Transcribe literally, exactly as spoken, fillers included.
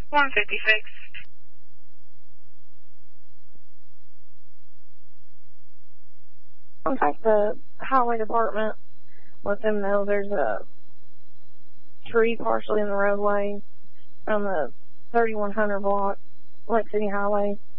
one fifty-six. Contact the highway department. Let them know there's a tree partially in the roadway on the thirty-one hundred block, Lake City Highway.